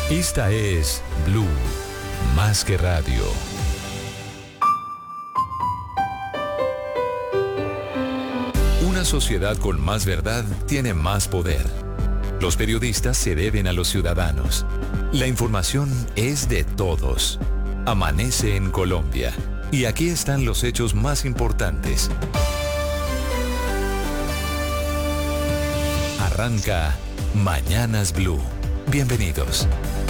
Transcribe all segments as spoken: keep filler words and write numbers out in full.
Esta es Blue, más que radio. Una sociedad con más verdad tiene más poder. Los periodistas se deben a los ciudadanos. La información es de todos. Amanece en Colombia. Y aquí están los hechos más importantes. Arranca Mañanas Blue. Bienvenidos.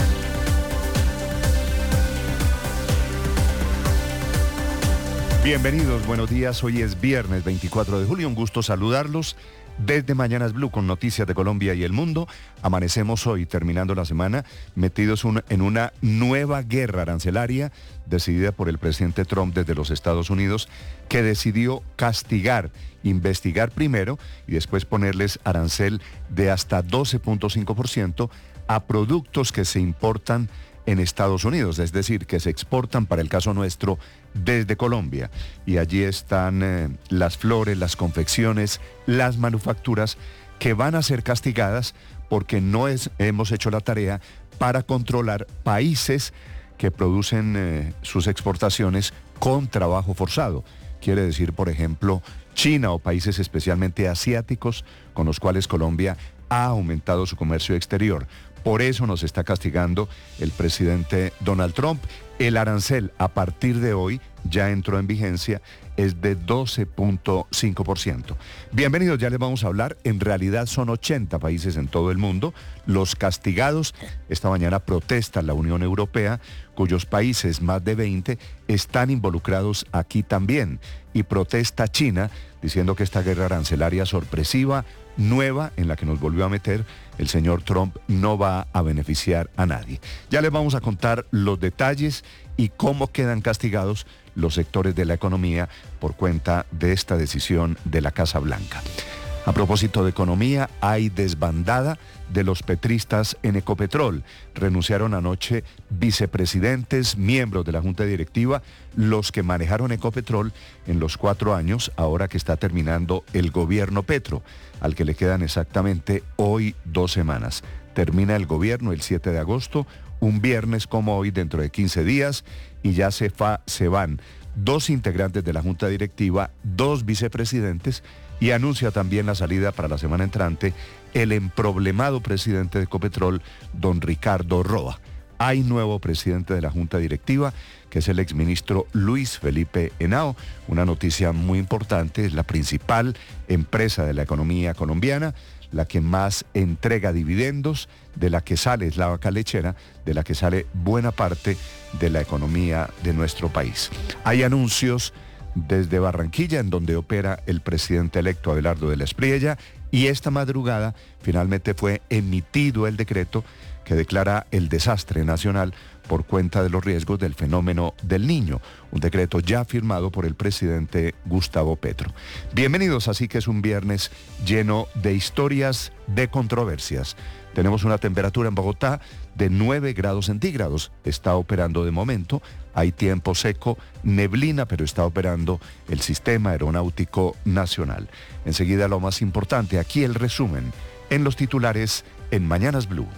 Bienvenidos, buenos días. Hoy es viernes veinticuatro de julio. Un gusto saludarlos desde Mañanas Blue con noticias de Colombia y el mundo. Amanecemos hoy, terminando la semana, metidos un, en una nueva guerra arancelaria decidida por el presidente Trump desde los Estados Unidos, que decidió castigar, investigar primero y después ponerles arancel de hasta doce punto cinco por ciento a productos que se importan en Estados Unidos, es decir, que se exportan, para el caso nuestro, desde Colombia. Y allí están eh, las flores, las confecciones, las manufacturas que van a ser castigadas porque no es, hemos hecho la tarea para controlar países que producen eh, sus exportaciones con trabajo forzado. Quiere decir, por ejemplo, China o países especialmente asiáticos con los cuales Colombia ha aumentado su comercio exterior. Por eso nos está castigando el presidente Donald Trump. El arancel a partir de hoy ya entró en vigencia, es de doce punto cinco por ciento. Bienvenidos, ya les vamos a hablar. En realidad son ochenta países en todo el mundo los castigados. Esta mañana protesta la Unión Europea, cuyos países, más de veinte, están involucrados aquí también. Y protesta China, diciendo que esta guerra arancelaria sorpresiva, nueva, en la que nos volvió a meter el señor Trump, no va a beneficiar a nadie. Ya les vamos a contar los detalles y cómo quedan castigados los sectores de la economía por cuenta de esta decisión de la Casa Blanca. A propósito de economía, hay desbandada de los petristas en Ecopetrol. Renunciaron anoche vicepresidentes, miembros de la Junta Directiva, los que manejaron Ecopetrol en los cuatro años, ahora que está terminando el gobierno Petro, al que le quedan exactamente hoy dos semanas. Termina el gobierno el siete de agosto, un viernes como hoy, dentro de quince días, y ya se, fa, se van dos integrantes de la Junta Directiva, dos vicepresidentes, y anuncia también la salida para la semana entrante el emproblemado presidente de Ecopetrol, don Ricardo Roa. Hay nuevo presidente de la Junta Directiva, que es el exministro Luis Felipe Henao. Una noticia muy importante, es la principal empresa de la economía colombiana, la que más entrega dividendos, de la que sale, es la vaca lechera, de la que sale buena parte de la economía de nuestro país. Hay anuncios desde Barranquilla, en donde opera el presidente electo Abelardo de la Espriella, y esta madrugada finalmente fue emitido el decreto que declara el desastre nacional por cuenta de los riesgos del fenómeno del Niño, un decreto ya firmado por el presidente Gustavo Petro. Bienvenidos, así que es un viernes lleno de historias, de controversias. Tenemos una temperatura en Bogotá de nueve grados centígrados, está operando de momento, hay tiempo seco, neblina, pero está operando el Sistema Aeronáutico Nacional. Enseguida lo más importante, aquí el resumen, en los titulares en Mañanas Blue.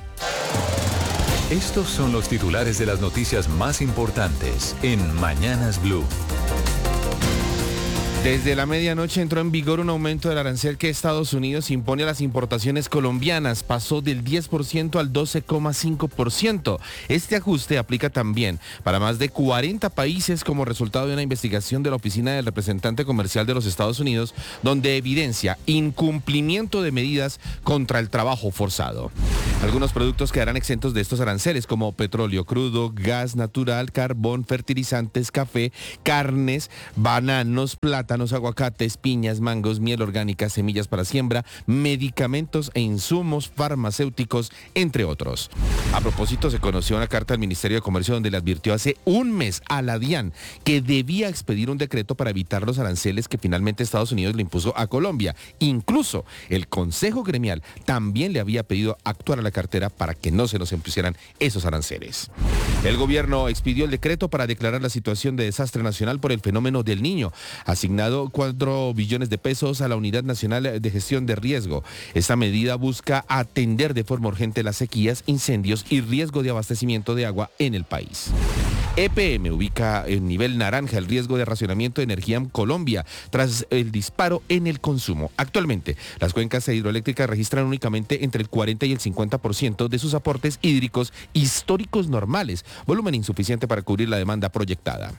Estos son los titulares de las noticias más importantes en Mañanas Blue. Desde la medianoche entró en vigor un aumento del arancel que Estados Unidos impone a las importaciones colombianas. Pasó del diez por ciento al doce coma cinco por ciento. Este ajuste aplica también para más de cuarenta países como resultado de una investigación de la Oficina del Representante Comercial de los Estados Unidos, donde evidencia incumplimiento de medidas contra el trabajo forzado. Algunos productos quedarán exentos de estos aranceles, como petróleo crudo, gas natural, carbón, fertilizantes, café, carnes, bananos, plátanos, aguacates, piñas, mangos, miel orgánica, semillas para siembra, medicamentos e insumos farmacéuticos, entre otros. A propósito, se conoció una carta del Ministerio de Comercio donde le advirtió hace un mes a la DIAN que debía expedir un decreto para evitar los aranceles que finalmente Estados Unidos le impuso a Colombia. Incluso el Consejo Gremial también le había pedido actuar a la cartera para que no se nos impusieran esos aranceles. El gobierno expidió el decreto para declarar la situación de desastre nacional por el fenómeno del Niño, asignado cuatro billones de pesos a la Unidad Nacional de Gestión de Riesgo. Esta medida busca atender de forma urgente las sequías, incendios y riesgo de abastecimiento de agua en el país. E P M ubica en nivel naranja el riesgo de racionamiento de energía en Colombia tras el disparo en el consumo. Actualmente, las cuencas hidroeléctricas registran únicamente entre el cuarenta y el cincuenta por ciento de sus aportes hídricos históricos normales, volumen insuficiente para cubrir la demanda proyectada.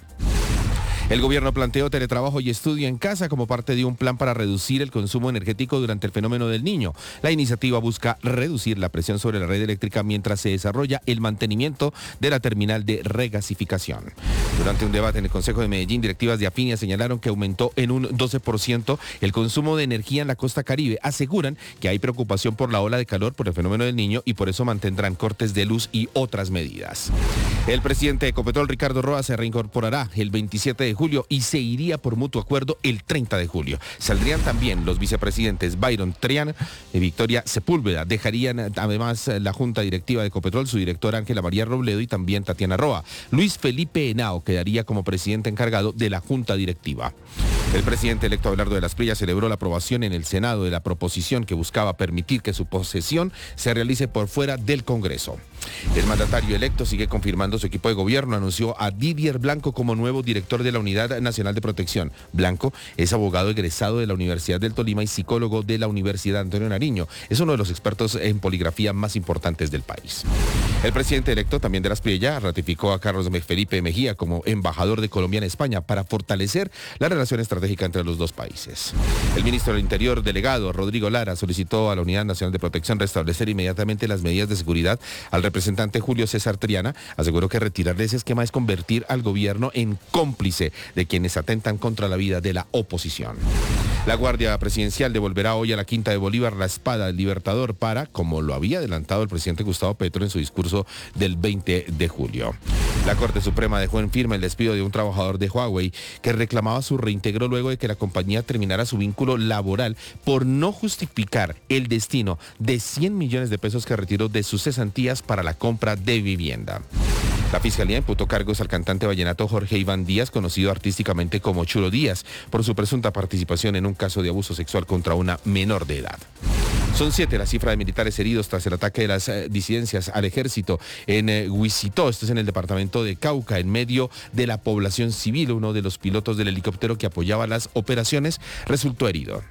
El gobierno planteó teletrabajo y estudio en casa como parte de un plan para reducir el consumo energético durante el fenómeno del Niño. La iniciativa busca reducir la presión sobre la red eléctrica mientras se desarrolla el mantenimiento de la terminal de regasificación. Durante un debate en el Consejo de Medellín, directivas de Afinia señalaron que aumentó en un doce por ciento el consumo de energía en la costa Caribe. Aseguran que hay preocupación por la ola de calor por el fenómeno del Niño y por eso mantendrán cortes de luz y otras medidas. El presidente de Ecopetrol, Ricardo Roa, se reincorporará el veintisiete de julio y se iría por mutuo acuerdo el treinta de julio. Saldrían también los vicepresidentes Byron Triana y Victoria Sepúlveda. Dejarían además la junta directiva de Ecopetrol, su directora Ángela María Robledo y también Tatiana Roa. Luis Felipe Henao quedaría como presidente encargado de la junta directiva. El presidente electo Abelardo de las Prillas celebró la aprobación en el Senado de la proposición que buscaba permitir que su posesión se realice por fuera del Congreso. El mandatario electo sigue confirmando su equipo de gobierno. Anunció a Didier Blanco como nuevo director de la Unidad Nacional de Protección. Blanco es abogado egresado de la Universidad del Tolima y psicólogo de la Universidad Antonio Nariño. Es uno de los expertos en poligrafía más importantes del país. El presidente electo también de las Prillas ratificó a Carlos Felipe Mejía como embajador de Colombia en España para fortalecer la relación estratégica entre los dos países. El ministro del Interior delegado Rodrigo Lara solicitó a la Unidad Nacional de Protección restablecer inmediatamente las medidas de seguridad. Al representante Julio César Triana aseguró que retirar ese esquema es convertir al gobierno en cómplice de quienes atentan contra la vida de la oposición. La Guardia Presidencial devolverá hoy a la Quinta de Bolívar la espada del Libertador para, como lo había adelantado el presidente Gustavo Petro en su discurso del veinte de julio. La Corte Suprema dejó en firme el despido de un trabajador de Huawei que reclamaba su reintegro luego de que la compañía terminara su vínculo laboral por no justificar el destino de cien millones de pesos que retiró de sus cesantías para la compra de vivienda. La Fiscalía imputó cargos al cantante vallenato Jorge Iván Díaz, conocido artísticamente como Chulo Díaz, por su presunta participación en un caso de abuso sexual contra una menor de edad. Son siete la cifra de militares heridos tras el ataque de las eh, disidencias al ejército en eh, Huicitó, esto es en el departamento de Cauca, en medio de la población civil. Uno de los pilotos del helicóptero que apoyaba las operaciones resultó herido.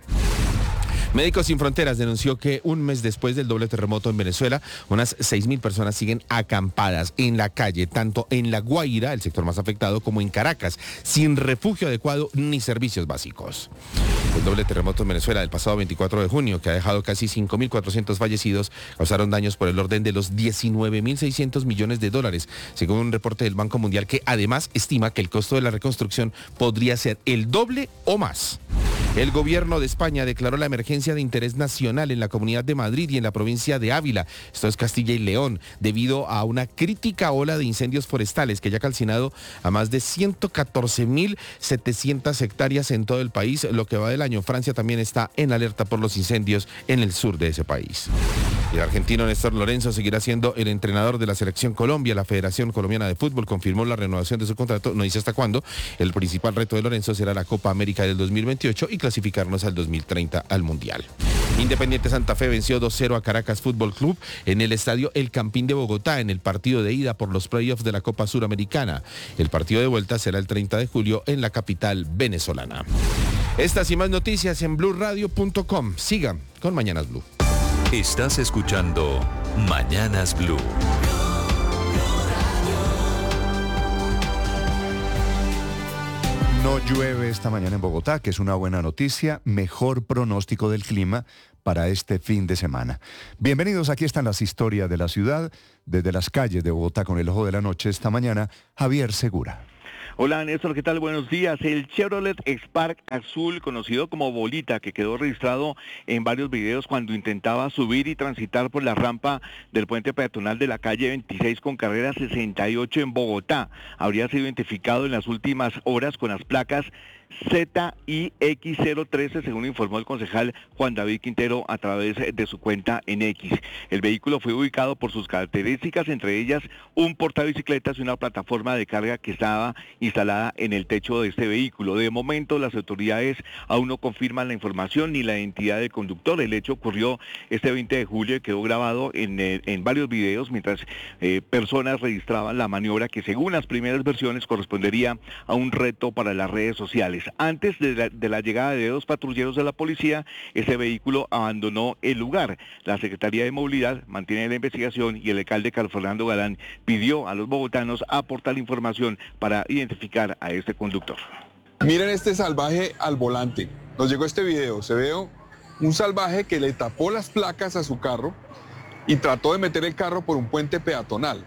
Médicos Sin Fronteras denunció que un mes después del doble terremoto en Venezuela, unas seis mil personas siguen acampadas en la calle, tanto en La Guaira, el sector más afectado, como en Caracas, sin refugio adecuado ni servicios básicos. El doble terremoto en Venezuela del pasado veinticuatro de junio, que ha dejado casi cinco mil cuatrocientos fallecidos, causaron daños por el orden de los diecinueve mil seiscientos millones de dólares, según un reporte del Banco Mundial que además estima que el costo de la reconstrucción podría ser el doble o más. El gobierno de España declaró la emergencia de interés nacional en la Comunidad de Madrid y en la provincia de Ávila, esto es Castilla y León, debido a una crítica ola de incendios forestales que ya ha calcinado a más de ciento catorce mil setecientas hectáreas en todo el país, lo que va del año. Francia también está en alerta por los incendios en el sur de ese país. El argentino Néstor Lorenzo seguirá siendo el entrenador de la Selección Colombia. La Federación Colombiana de Fútbol confirmó la renovación de su contrato, no dice hasta cuándo. El principal reto de Lorenzo será la Copa América del dos mil veintiocho y clasificarnos al dos mil treinta al Mundial. Independiente Santa Fe venció dos cero a Caracas Fútbol Club en el estadio El Campín de Bogotá en el partido de ida por los playoffs de la Copa Suramericana. El partido de vuelta será el treinta de julio en la capital venezolana. Estas y más noticias en blue radio punto com. Sigan con Mañanas Blue. Estás escuchando Mañanas Blue. No llueve esta mañana en Bogotá, que es una buena noticia. Mejor pronóstico del clima para este fin de semana. Bienvenidos, aquí están las historias de la ciudad. Desde las calles de Bogotá con el ojo de la noche esta mañana, Javier Segura. Hola Néstor, ¿qué tal? Buenos días. El Chevrolet Spark azul, conocido como Bolita, que quedó registrado en varios videos cuando intentaba subir y transitar por la rampa del puente peatonal de la calle veintiséis con carrera sesenta y ocho en Bogotá, habría sido identificado en las últimas horas con las placas Z I X cero trece, según informó el concejal Juan David Quintero a través de su cuenta en X. El vehículo fue ubicado por sus características, entre ellas un portabicicletas y una plataforma de carga que estaba instalada en el techo de este vehículo. De momento, las autoridades aún no confirman la información ni la identidad del conductor. El hecho ocurrió este veinte de julio y quedó grabado en, en varios videos mientras eh, personas registraban la maniobra que, según las primeras versiones, correspondería a un reto para las redes sociales. Antes de la, de la llegada de dos patrulleros de la policía, ese vehículo abandonó el lugar. La Secretaría de Movilidad mantiene la investigación y el alcalde Carlos Fernando Galán pidió a los bogotanos aportar información para identificar a este conductor. Miren este salvaje al volante. Nos llegó este video. Se ve un salvaje que le tapó las placas a su carro y trató de meter el carro por un puente peatonal.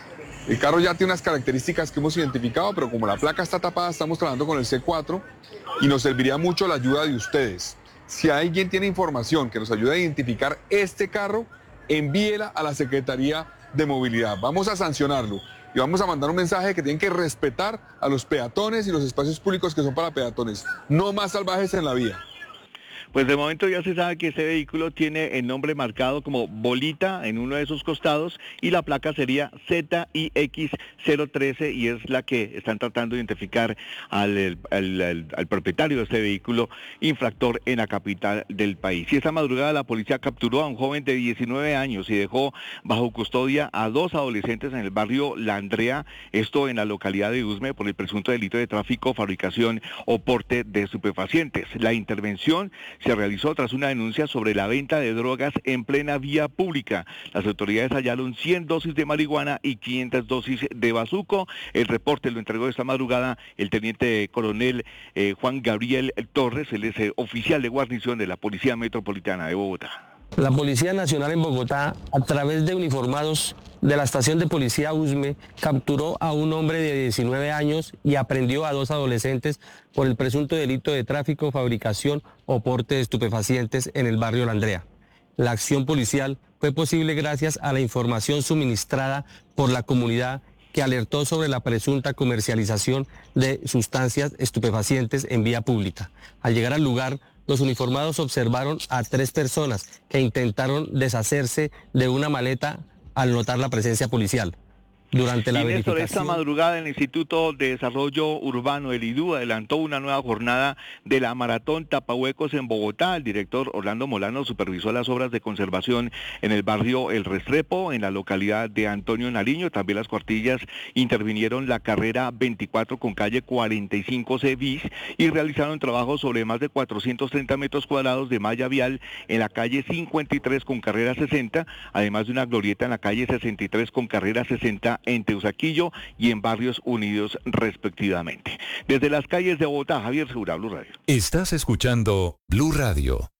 El carro ya tiene unas características que hemos identificado, pero como la placa está tapada, estamos trabajando con el C cuatro y nos serviría mucho la ayuda de ustedes. Si alguien tiene información que nos ayude a identificar este carro, envíela a la Secretaría de Movilidad. Vamos a sancionarlo y vamos a mandar un mensaje que tienen que respetar a los peatones y los espacios públicos que son para peatones. No más salvajes en la vía. Pues de momento ya se sabe que este vehículo tiene el nombre marcado como Bolita en uno de sus costados y la placa sería Z I X cero trece y es la que están tratando de identificar al, al, al, al propietario de este vehículo infractor en la capital del país. Y esta madrugada la policía capturó a un joven de diecinueve años y dejó bajo custodia a dos adolescentes en el barrio La Andrea, esto en la localidad de Usme, por el presunto delito de tráfico, fabricación o porte de estupefacientes. La intervención se realizó tras una denuncia sobre la venta de drogas en plena vía pública. Las autoridades hallaron cien dosis de marihuana y quinientas dosis de bazuco. El reporte lo entregó esta madrugada el teniente coronel eh, Juan Gabriel Torres, él es eh, oficial de guarnición de la Policía Metropolitana de Bogotá. La Policía Nacional en Bogotá, a través de uniformados de la estación de policía Usme, capturó a un hombre de diecinueve años y aprendió a dos adolescentes por el presunto delito de tráfico, fabricación o porte de estupefacientes en el barrio La Andrea. La acción policial fue posible gracias a la información suministrada por la comunidad que alertó sobre la presunta comercialización de sustancias estupefacientes en vía pública. Al llegar al lugar, los uniformados observaron a tres personas que intentaron deshacerse de una maleta al notar la presencia policial. Durante la y Néstor, verificación... esta madrugada el Instituto de Desarrollo Urbano, el I D U, adelantó una nueva jornada de la Maratón Tapahuecos en Bogotá. El director Orlando Molano supervisó las obras de conservación en el barrio El Restrepo, en la localidad de Antonio Nariño. También las cuartillas intervinieron la carrera veinticuatro con calle cuarenta y cinco C bis y realizaron trabajos sobre más de cuatrocientos treinta metros cuadrados de malla vial en la calle cincuenta y tres con carrera sesenta, además de una glorieta en la calle sesenta y tres con carrera sesenta en Teusaquillo y en Barrios Unidos respectivamente. Desde las calles de Bogotá, Javier Segura, Blue Radio. Estás escuchando Blue Radio.